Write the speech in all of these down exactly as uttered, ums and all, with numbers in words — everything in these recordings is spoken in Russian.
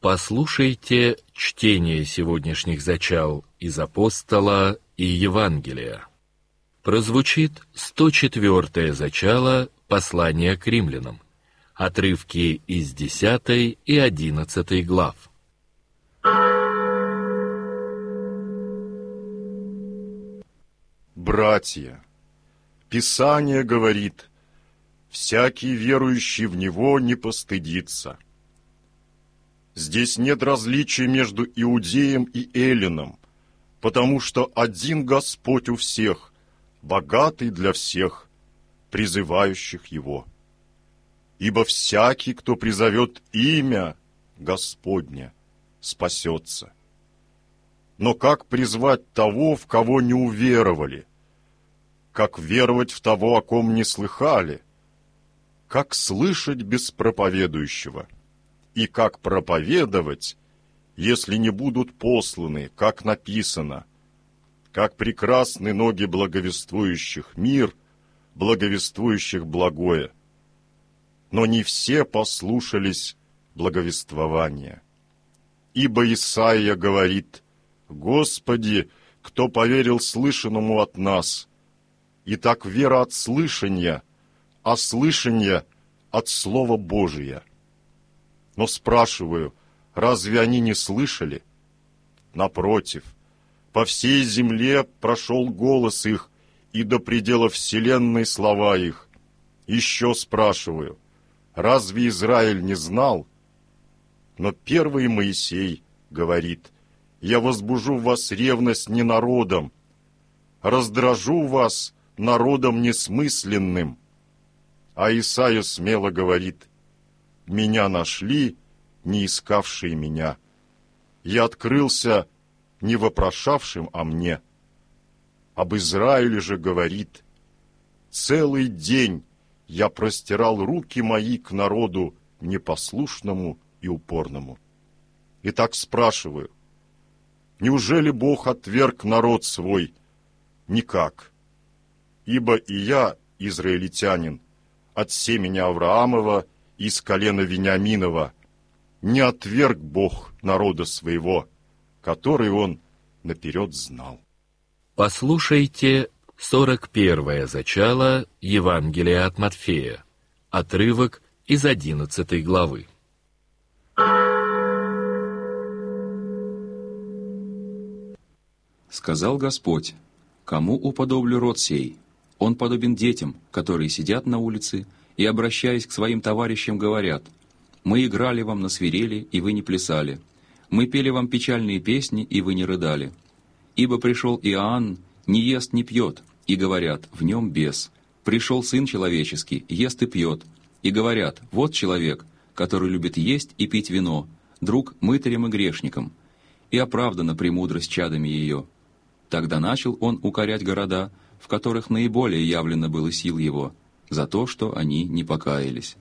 Послушайте чтение сегодняшних зачал из Апостола и Евангелия. Прозвучит сто четвёртое зачало послания к римлянам, отрывки из десятой и одиннадцатой глав. Братья, Писание говорит: «Всякий верующий в Него не постыдится». Здесь нет различия между иудеем и эллином, потому что один Господь у всех, богатый для всех, призывающих Его. Ибо всякий, кто призовет имя Господне, спасется. Но как призвать того, в кого не уверовали? Как веровать в того, о ком не слыхали? Как слышать без проповедующего? И как проповедовать, если не будут посланы, как написано: как прекрасны ноги благовествующих мир, благовествующих благое. Но не все послушались благовествования. Ибо Исаия говорит: «Господи, кто поверил слышанному от нас? Итак, вера от слышания, а слышание от Слова Божия». Но спрашиваю, разве они не слышали? Напротив, по всей земле прошел голос их, и до предела вселенной слова их. Еще спрашиваю, разве Израиль не знал? Но первый Моисей говорит: «Я возбужу в вас ревность не народом, раздражу вас народом несмысленным». А Исаия смело говорит: «Меня нашли, не искавшие меня. Я открылся не вопрошавшим о мне». Об Израиле же говорит: «Целый день я простирал руки мои к народу непослушному и упорному». Итак, спрашиваю, неужели Бог отверг народ свой? Никак. Ибо и я, израильтянин, от семени Авраамова, из колена Вениаминова, не отверг Бог народа своего, который Он наперед знал. Послушайте сорок первое зачало Евангелия от Матфея, отрывок из одиннадцатой главы. Сказал Господь: «Кому уподоблю род сей? Он подобен детям, которые сидят на улице и, обращаясь к своим товарищам, говорят: мы играли вам на свирели, и вы не плясали. Мы пели вам печальные песни, и вы не рыдали. Ибо пришел Иоанн, не ест, не пьет, и говорят: в нем бес. Пришел Сын Человеческий, ест и пьет, и говорят: вот человек, который любит есть и пить вино, друг мытарям и грешникам. И оправдана премудрость чадами ее». Тогда начал он укорять города, в которых наиболее явлено было сил его, за то, что они не покаялись.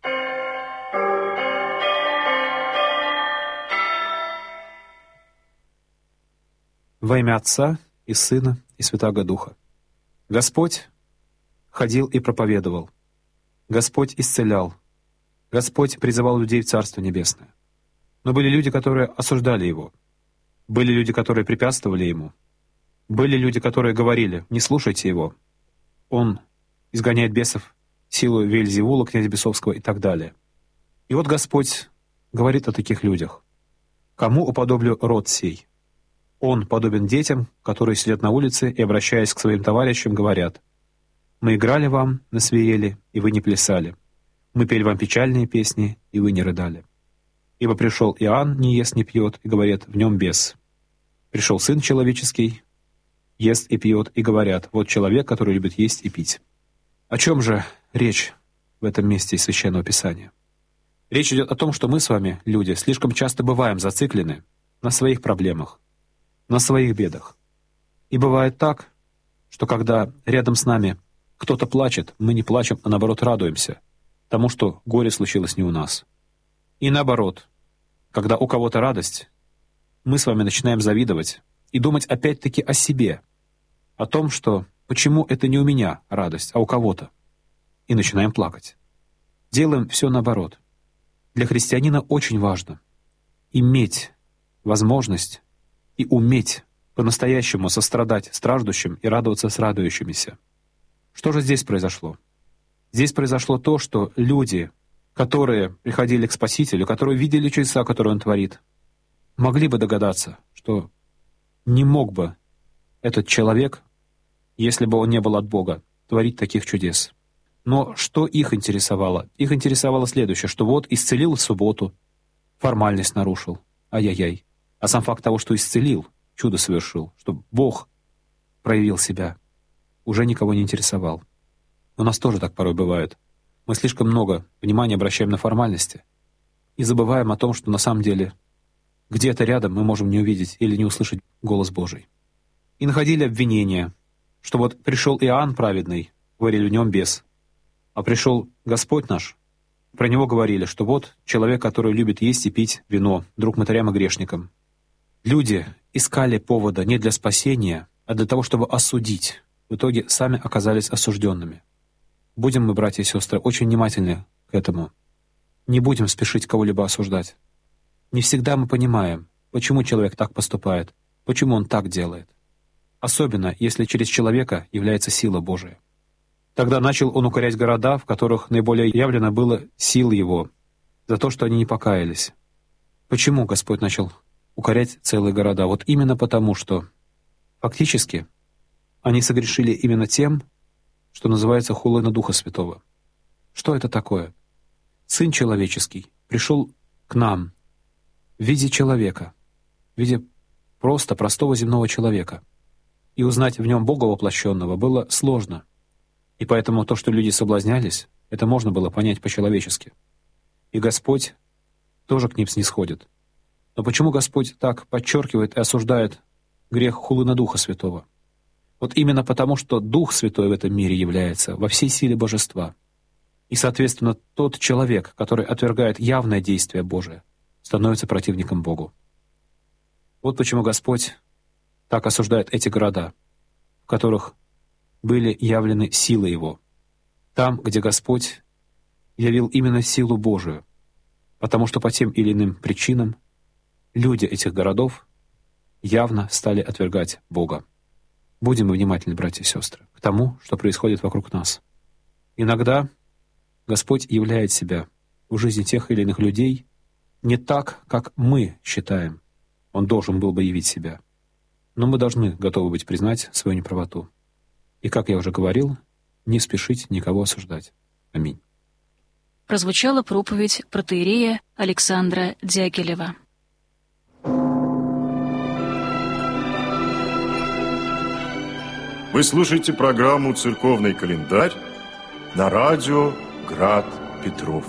Во имя Отца и Сына и Святаго Духа. Господь ходил и проповедовал. Господь исцелял. Господь призывал людей в Царство Небесное. Но были люди, которые осуждали Его. Были люди, которые препятствовали Ему. Были люди, которые говорили: «Не слушайте Его. Он изгоняет бесов силой Вельзевула, князя бесовского» и так далее. И вот Господь говорит о таких людях. «Кому уподоблю род сей? Он подобен детям, которые сидят на улице и, обращаясь к своим товарищам, говорят: мы играли вам на свирели, и вы не плясали. Мы пели вам печальные песни, и вы не рыдали. Ибо пришел Иоанн, не ест, не пьет, и говорят: в нем бес. Пришел Сын Человеческий, ест и пьет, и говорят: вот человек, который любит есть и пить». О чем же речь в этом месте из Священного Писания? Речь идет о том, что мы с вами, люди, слишком часто бываем зациклены на своих проблемах, на своих бедах. И бывает так, что когда рядом с нами кто-то плачет, мы не плачем, а наоборот радуемся тому, что горе случилось не у нас. И наоборот, когда у кого-то радость, мы с вами начинаем завидовать и думать опять-таки о себе, о том, что почему это не у меня радость, а у кого-то, и начинаем плакать. Делаем все наоборот. Для христианина очень важно иметь возможность и уметь по-настоящему сострадать страждущим и радоваться с радующимися. Что же здесь произошло? Здесь произошло то, что люди, которые приходили к Спасителю, которые видели чудеса, которые Он творит, могли бы догадаться, что не мог бы этот человек, если бы он не был от Бога, творить таких чудес. Но что их интересовало? Их интересовало следующее, что вот исцелил в субботу, формальность нарушил, ай-яй-яй. А сам факт того, что исцелил, чудо совершил, что Бог проявил себя, уже никого не интересовал. У нас тоже так порой бывает. Мы слишком много внимания обращаем на формальности и забываем о том, что на самом деле где-то рядом мы можем не увидеть или не услышать голос Божий. И находили обвинения, что вот пришел Иоанн праведный, говорили, в нем бес, а пришел Господь наш, про него говорили, что вот человек, который любит есть и пить вино, друг мытарям и грешникам. Люди искали повода не для спасения, а для того, чтобы осудить. В итоге сами оказались осужденными. Будем мы, братья и сестры, очень внимательны к этому. Не будем спешить кого-либо осуждать. Не всегда мы понимаем, почему человек так поступает, почему он так делает. Особенно, если через человека является сила Божия. Тогда начал он укорять города, в которых наиболее явлено было сил его, за то, что они не покаялись. Почему Господь начал укорять целые города? Вот именно потому, что фактически они согрешили именно тем, что называется хулой на Духа Святого. Что это такое? Сын человеческий пришел к нам в виде человека, в виде просто простого земного человека. И узнать в нем Бога воплощенного было сложно. И поэтому то, что люди соблазнялись, это можно было понять по-человечески. И Господь тоже к ним снисходит. Но почему Господь так подчеркивает и осуждает грех хулы на Духа Святого? Вот именно потому, что Дух Святой в этом мире является во всей силе Божества. И, соответственно, тот человек, который отвергает явное действие Божие, становится противником Богу. Вот почему Господь так осуждает эти города, в которых были явлены силы Его. Там, где Господь явил именно силу Божию, потому что по тем или иным причинам люди этих городов явно стали отвергать Бога. Будем мы внимательны, братья и сестры, к тому, что происходит вокруг нас. Иногда Господь являет себя в жизни тех или иных людей не так, как мы считаем, Он должен был бы явить себя. Но мы должны готовы быть признать свою неправоту. И, как я уже говорил, не спешить никого осуждать. Аминь. Прозвучала проповедь протоиерея Александра Дягилева. Вы слушаете программу «Церковный календарь» на радио «Град Петров».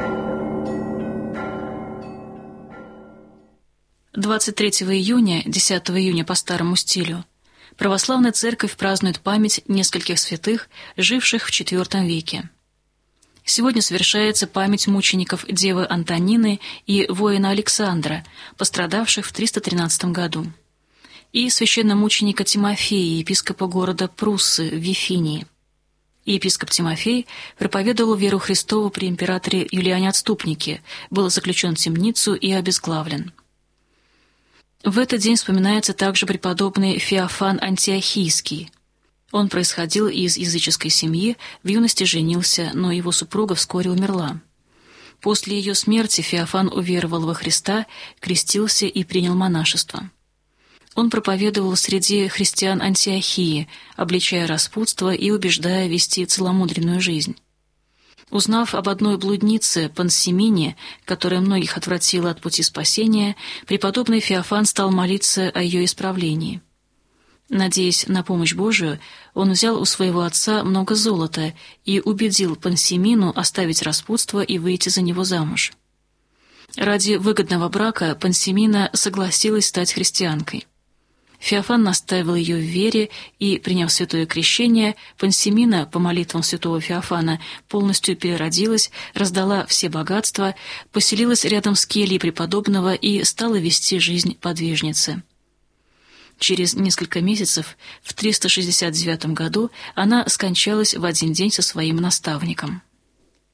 двадцать третьего июня, десятого июня по старому стилю, православная церковь празднует память нескольких святых, живших в четвёртом веке. Сегодня совершается память мучеников Девы Антонины и воина Александра, пострадавших в триста тринадцатом году, и священномученика Тимофея, епископа города Пруссы в Вифинии. Епископ Тимофей проповедовал веру Христову при императоре Юлиане Отступнике, был заключен в темницу и обезглавлен. В этот день вспоминается также преподобный Феофан Антиохийский. Он происходил из языческой семьи, в юности женился, но его супруга вскоре умерла. После ее смерти Феофан уверовал во Христа, крестился и принял монашество. Он проповедовал среди христиан Антиохии, обличая распутство и убеждая вести целомудренную жизнь. Узнав об одной блуднице Пансимине, которая многих отвратила от пути спасения, преподобный Феофан стал молиться о ее исправлении. Надеясь на помощь Божию, он взял у своего отца много золота и убедил Пансимину оставить распутство и выйти за него замуж. Ради выгодного брака Пансимина согласилась стать христианкой. Феофан наставил ее в вере, и, приняв святое крещение, Пансимина, по молитвам святого Феофана, полностью переродилась, раздала все богатства, поселилась рядом с кельей преподобного и стала вести жизнь подвижницы. Через несколько месяцев, в триста шестьдесят девятом году, она скончалась в один день со своим наставником.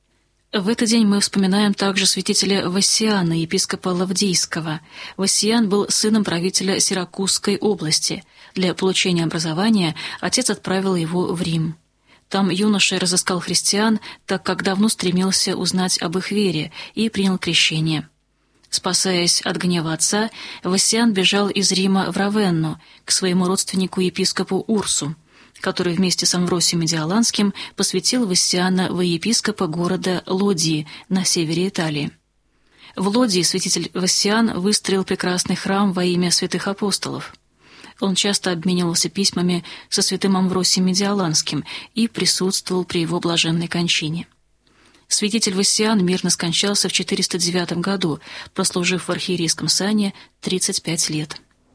В этот день мы вспоминаем также святителя Вассиана, епископа Лавдийского. Вассиан был сыном правителя Сиракузской области. Для получения образования отец отправил его в Рим. Там юноша разыскал христиан, так как давно стремился узнать об их вере, и принял крещение. Спасаясь от гнева отца, Вассиан бежал из Рима в Равенну, к своему родственнику-епископу Урсу, который вместе с Амвросием Медиаланским посвятил Вассиана во епископа города Лодии на севере Италии. В Лодии святитель Вассиан выстроил прекрасный храм во имя святых апостолов. Он часто обменивался письмами со святым Амвросием Медиаланским и присутствовал при его блаженной кончине. Святитель Вассиан мирно скончался в четыреста девятом году, прослужив в архиерейском сане тридцать пять лет.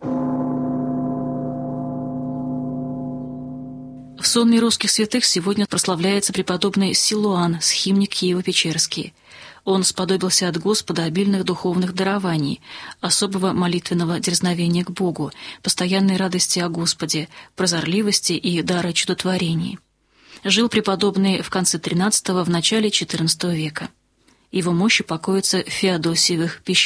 В сонме русских святых сегодня прославляется преподобный Силуан, схимник Киево-Печерский. Он сподобился от Господа обильных духовных дарований, особого молитвенного дерзновения к Богу, постоянной радости о Господе, прозорливости и дара чудотворений. Жил преподобный в конце тринадцатого – в начале четырнадцатого века. Его мощи покоятся в Феодосиевых пещерах.